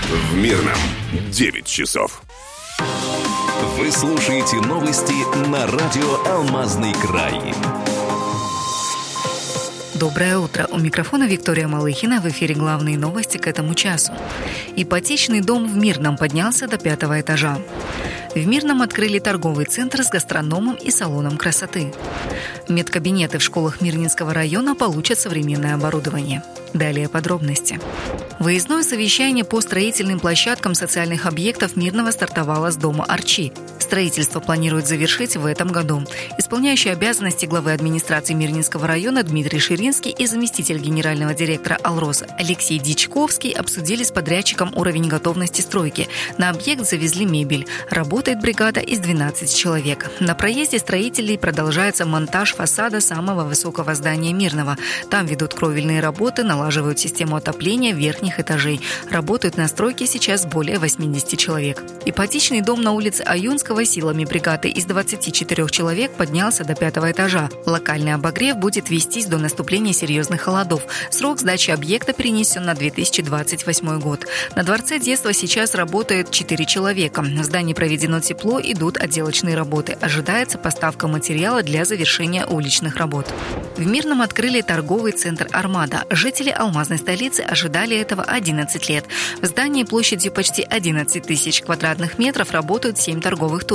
В Мирном 9 часов. Вы слушаете новости на радио «Алмазный край». Доброе утро. У микрофона Виктория Малыхина. В эфире главные новости к этому часу. Ипотечный дом в Мирном поднялся до 5-го этажа. В Мирном открыли торговый центр с гастрономом и салоном красоты. Медкабинеты в школах Мирнинского района получат современное оборудование. Далее подробности. Выездное совещание по строительным площадкам социальных объектов Мирного стартовало с дома Арчи. Строительство планируют завершить в этом году. Исполняющий обязанности главы администрации Мирнинского района Дмитрий Ширинский и заместитель генерального директора «Алрос» Алексей Дичковский обсудили с подрядчиком уровень готовности стройки. На объект завезли мебель. Работает бригада из 12 человек. На проезде строителей продолжается монтаж фасада самого высокого здания Мирного. Там ведут кровельные работы, налаживают систему отопления верхних этажей. Работают на стройке сейчас более 80 человек. Ипотечный дом на улице Аюнского силами бригады из 24 человек поднялся до 5-го этажа. Локальный обогрев будет вестись до наступления серьезных холодов. Срок сдачи объекта перенесен на 2028 год. На дворце детства сейчас работает 4 человека. В здании проведено тепло, идут отделочные работы. Ожидается поставка материала для завершения уличных работ. В Мирном открыли торговый центр «Армада». Жители алмазной столицы ожидали этого 11 лет. В здании площадью почти 11 тысяч квадратных метров работают 7 торговых точек.